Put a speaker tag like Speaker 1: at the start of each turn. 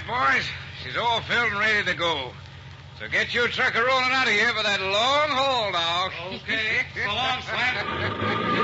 Speaker 1: boys. She's all filled and ready to go. So get your trucker rolling out of here for that long haul, dog.
Speaker 2: Okay. So long, Slim.